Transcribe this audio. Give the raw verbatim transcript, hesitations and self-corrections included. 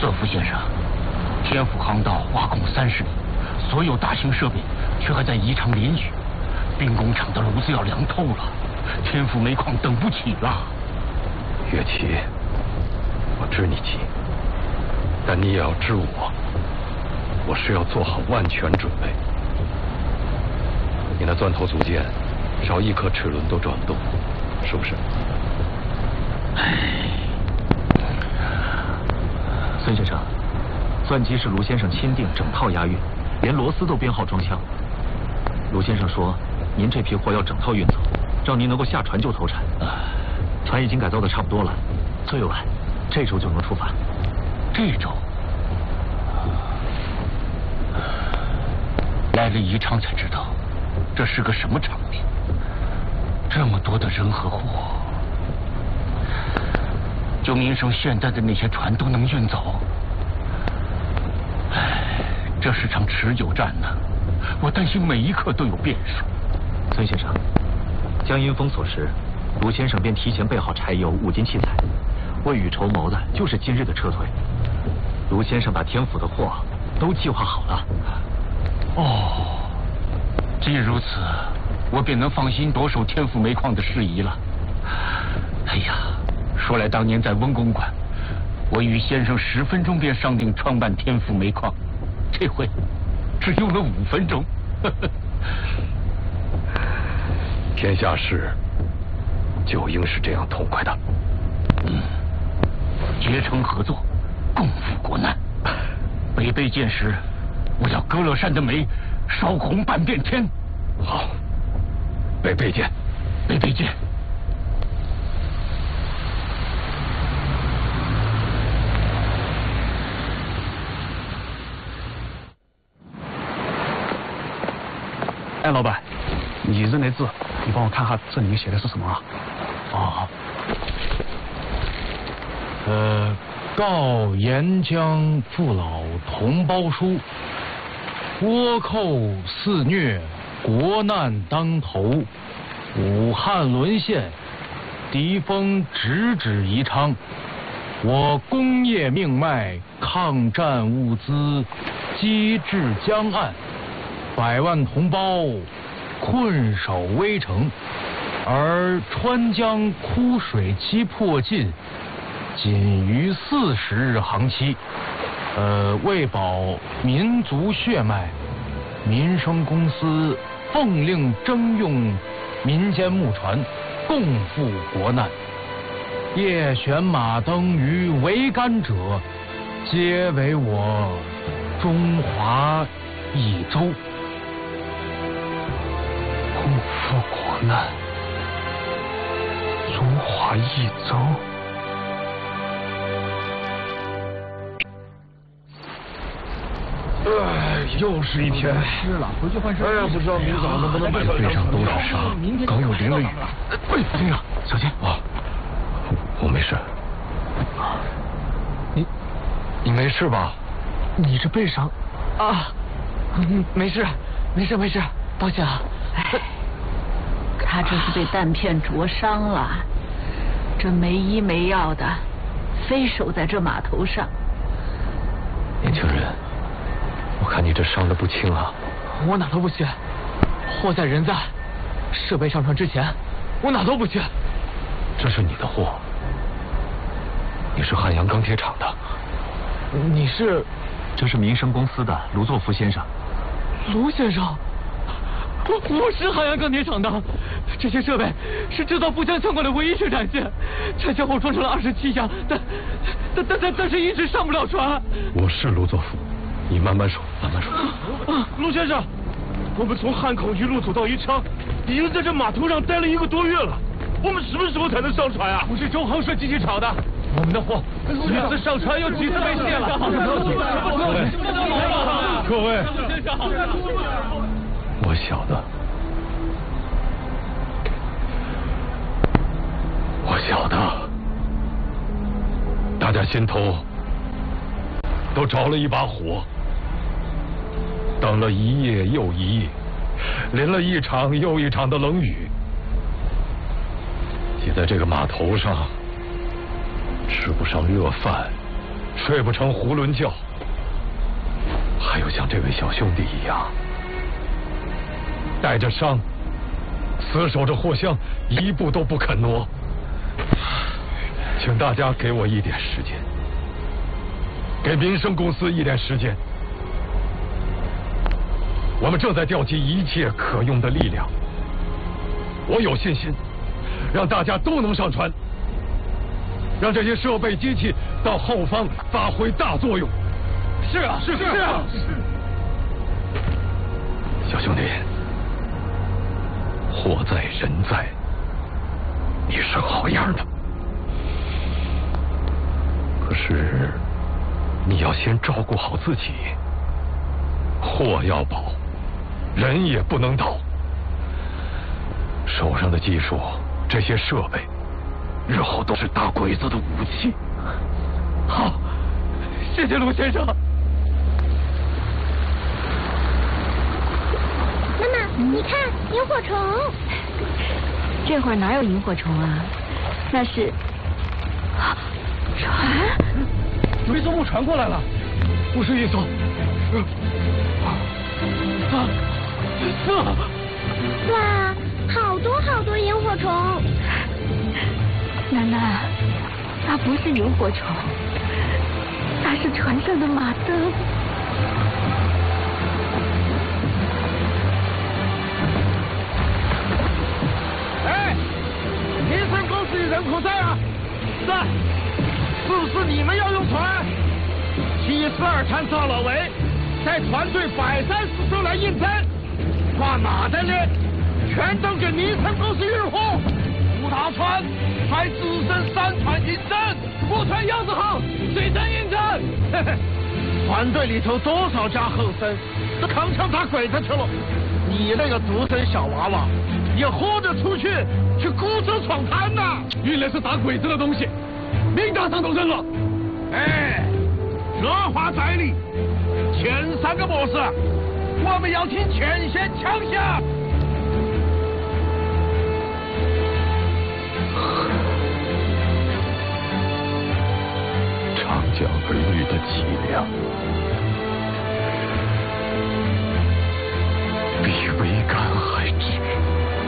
瑟夫先生，天府航道挖空三十里，所有大型设备却还在异常连续，兵工厂的炉子要凉透了，天府煤矿等不起了。 岳奇，我知你急，但你也要知我，我是要做好万全准备。你那钻头组件，少一颗齿轮都转不动，是不是？ 孙先生，钻机是卢先生钦定，整套押运，连螺丝都编号装箱。卢先生说，您这批货要整套运走，让您能够下船就投产。船已经改造的差不多了，最晚这周就能出发。 这周？来了宜昌才知道，这是个什么场面？这么多的人和货。就民生现在的那些船都能运走，唉，这是场持久战呢，我担心每一刻都有变数。 孙先生，江阴封锁时，卢先生便提前备好柴油、五金器材，未雨绸缪的就是今日的撤退。卢先生把天府的货都计划好了。 哦，既如此，我便能放心夺守天府煤矿的事宜了。哎呀！说来，当年在温公馆，我与先生十分钟便商定创办天府煤矿，这回只用了五分钟。 天下事就应是这样痛快的。 嗯，结成合作，共赴国难。北碚舰时，我要歌乐山的煤烧红半边天。 好，北碚舰， 北碚舰。 哎，老板，你认那字，你帮我看下这里面写的是什么啊？ 哦，呃，告沿江父老同胞书，倭寇肆虐，国难当头，武汉沦陷，敌锋直指宜昌，我工业命脉，抗战物资机至江岸。百万同胞困守危城，而川江枯水期迫近，仅余四十日航期。呃，为保民族血脉，民生公司奉令征用民间木船，共赴国难。夜悬马灯于桅杆者，皆为我中华一州。 共赴国难，中华一州。 哎，又是一天。 湿了，回去换身。 哎呀，不知道明早能不能买到。 背上都是伤，刚又淋了雨。 哎，先生，小心啊！我没事。你，你没事吧？ 你这背上啊，嗯，没事，没事，没事，抱歉啊。 哎，他这是被弹片灼伤了，这没医没药的，非守在这码头上。 年轻人，我看你这伤得不轻啊。 我哪都不去，货在人在，设备上船之前，我哪都不去。 这是你的货，你是汉阳钢铁厂的。 你是？ 这是民生公司的卢作孚先生。 卢先生。我我是汉阳钢铁厂的，这些设备是制造步枪枪管的唯一生产线，拆卸后装成了二十七架，但但但但但是一直上不了船。 我是卢作孚，你慢慢说，慢慢说。 啊，卢先生，我们从汉口一路走到宜昌，已经在这码头上待了一个多月了，我们什么时候才能上船啊？不是周航设计机厂的，我们的货几次上船有几次没卸了。各位， 我晓得，我晓得，大家心头都着了一把火，等了一夜又一夜，淋了一场又一场的冷雨，挤在这个码头上，吃不上热饭， 睡不成囫囵觉。还有像这位小兄弟一样，带着伤，死守着货箱，一步都不肯挪。请大家给我一点时间，给民生公司一点时间。我们正在调集一切可用的力量，我有信心，让大家都能上船，让这些设备机器到后方发挥大作用。 是啊，是是啊， 小兄弟，货在人在，你是好样的。可是你要先照顾好自己，货要保，人也不能倒。手上的技术，这些设备，日后都是大鬼子的武器。 好，谢谢卢先生。 妈妈，你看萤火虫。 这会儿哪有萤火虫啊？那是船。 有一艘木船过来了，不是一艘，是啊，四。 哇，好多好多萤火虫。 奶奶，那不是萤火虫，那是船上的马灯。 哎，民生公司的人口在啊？在。是不是你们要用船？七十二船赵老维带团队百三十艘来应征，挂马的呢，全都给民生公司运货。五大船还只剩三船应征，五船要是好，谁能应征？团队里头多少家后生都扛枪打鬼子去了，你那个独生小娃娃也豁得出去去孤舟闯滩呐？运来是打鬼子的东西。命大上都扔了，哎，这话在理。前三个模式，我们要听前线枪响。 长江儿女的脊梁，比桅杆还直。